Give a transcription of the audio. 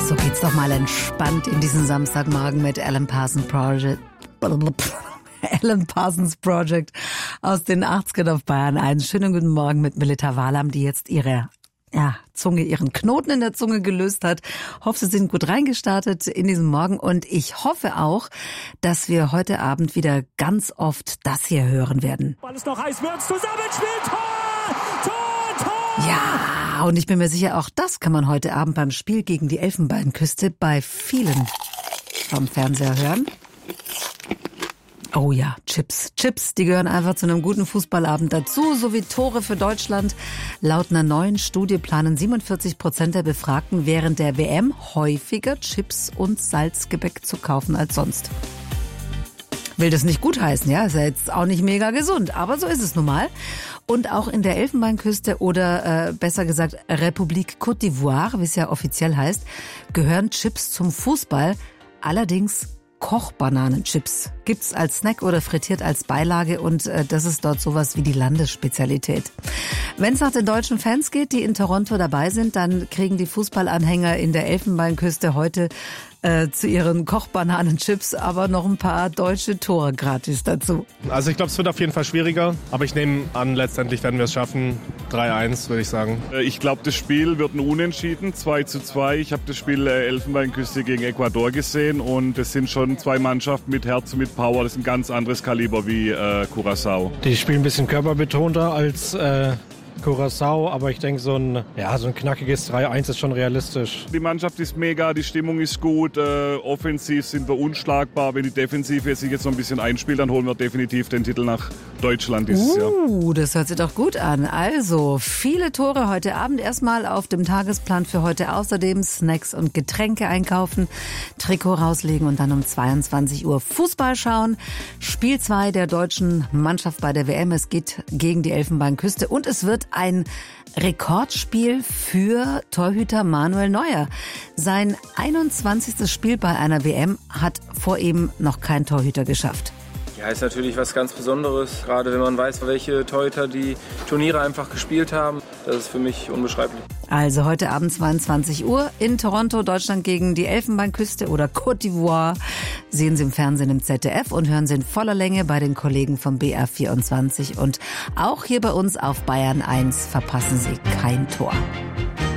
So geht's doch mal entspannt in diesen Samstagmorgen mit Alan Parsons Project aus den 80ern auf Bayern 1. Schönen guten Morgen mit Melita Wahlam, die jetzt ihren Knoten in der Zunge gelöst hat. Hoffe, Sie sind gut reingestartet in diesen Morgen und ich hoffe auch, dass wir heute Abend wieder ganz oft das hier hören werden. Weil es noch heiß wird, Zusammenspiel, Tor! Ja, und ich bin mir sicher, auch das kann man heute Abend beim Spiel gegen die Elfenbeinküste bei vielen vom Fernseher hören. Oh ja, Chips. Chips, die gehören einfach zu einem guten Fußballabend dazu, sowie Tore für Deutschland. Laut einer neuen Studie planen 47% der Befragten während der WM häufiger Chips und Salzgebäck zu kaufen als sonst. Will das nicht gutheißen, ja, ist ja jetzt auch nicht mega gesund, aber so ist es nun mal. Und auch in der Elfenbeinküste oder besser gesagt Republik Côte d'Ivoire, wie es ja offiziell heißt, gehören Chips zum Fußball, allerdings Kochbananenchips. Gibt's als Snack oder frittiert als Beilage und das ist dort sowas wie die Landesspezialität. Wenn es nach den deutschen Fans geht, die in Toronto dabei sind, dann kriegen die Fußballanhänger in der Elfenbeinküste heute zu ihren Kochbananenchips aber noch ein paar deutsche Tore gratis dazu. Also ich glaube, es wird auf jeden Fall schwieriger, aber ich nehme an, letztendlich werden wir es schaffen. 3-1, würde ich sagen. Ich glaube, das Spiel wird ein Unentschieden, 2:2. Ich habe das Spiel Elfenbeinküste gegen Ecuador gesehen und es sind schon zwei Mannschaften mit Herz und mit Power. Das ist ein ganz anderes Kaliber wie Curaçao. Die spielen ein bisschen körperbetonter als Curaçao, aber ich denke, so ein knackiges 3-1 ist schon realistisch. Die Mannschaft ist mega, die Stimmung ist gut, offensiv sind wir unschlagbar. Wenn die Defensive sich jetzt noch ein bisschen einspielt, dann holen wir definitiv den Titel nach Deutschland dieses Jahr. Das hört sich doch gut an. Also, viele Tore heute Abend. Erstmal auf dem Tagesplan für heute außerdem Snacks und Getränke einkaufen, Trikot rauslegen und dann um 22 Uhr Fußball schauen. Spiel 2 der deutschen Mannschaft bei der WM. Es geht gegen die Elfenbeinküste und es wird ein Rekordspiel für Torhüter Manuel Neuer. Sein 21. Spiel bei einer WM hat vor ihm noch kein Torhüter geschafft. Ja, ist natürlich was ganz Besonderes, gerade wenn man weiß, welche Torhüter die Turniere einfach gespielt haben. Das ist für mich unbeschreiblich. Also heute Abend 22 Uhr in Toronto, Deutschland gegen die Elfenbeinküste oder Côte d'Ivoire. Sehen Sie im Fernsehen im ZDF und hören Sie in voller Länge bei den Kollegen vom BR24. Und auch hier bei uns auf Bayern 1 verpassen Sie kein Tor.